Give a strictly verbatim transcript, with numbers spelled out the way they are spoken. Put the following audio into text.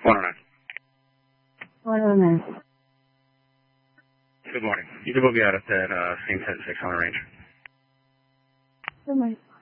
one oh nine. one oh nine. Good morning. You can book me out at that uh, same ten six on the range. Good morning.